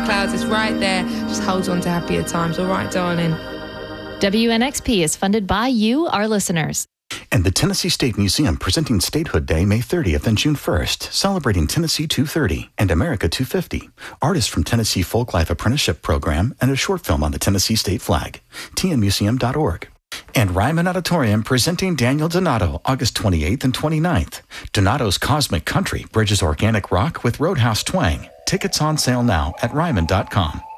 clouds. It's right there. Just hold on to happier times. All right, darling. WNXP is funded by you, our listeners. And the Tennessee State Museum presenting Statehood Day May 30th and June 1st, celebrating Tennessee 230 and America 250. Artists from Tennessee Folklife Apprenticeship Program and a short film on the Tennessee State flag. tnmuseum.org. And Ryman Auditorium presenting Daniel Donato August 28th and 29th. Donato's Cosmic Country bridges organic rock with Roadhouse twang. Tickets on sale now at ryman.com.